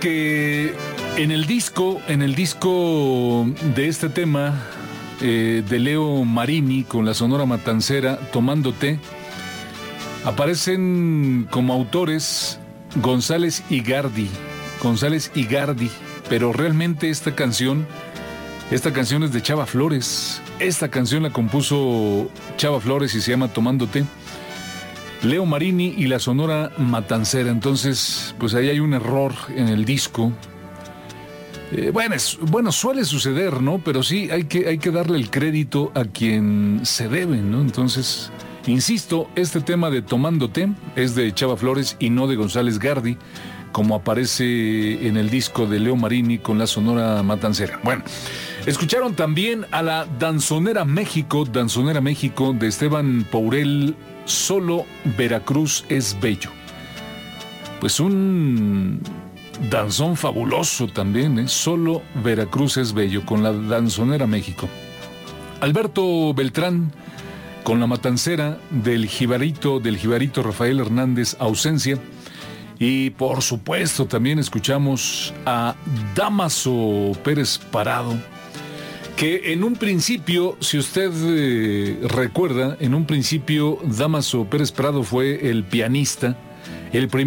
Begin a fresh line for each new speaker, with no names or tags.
Que en el disco de este tema de Leo Marini con la Sonora Matancera, Tomándote, aparecen como autores González y Gardi, pero realmente esta canción es de Chava Flores. Esta canción la compuso Chava Flores y se llama Tomándote, Leo Marini y la Sonora Matancera. Entonces, pues ahí hay un error en el disco. Bueno, suele suceder, ¿no? Pero sí hay que darle el crédito a quien se debe, ¿no? Entonces, insisto, este tema de Tomándote es de Chava Flores y no de González Gardi, como aparece en el disco de Leo Marini con la Sonora Matancera. Bueno, escucharon también a la Danzonera México de Esteban Pourel, Solo Veracruz es bello. Pues un danzón fabuloso también, ¿eh? Solo Veracruz es bello, con la Danzonera México. Alberto Beltrán con la Matancera del Jibarito Rafael Hernández, Ausencia. Y por supuesto también escuchamos a Dámaso Pérez Parado, que en un principio, si usted recuerda, Dámaso Pérez Parado fue el pianista, el primer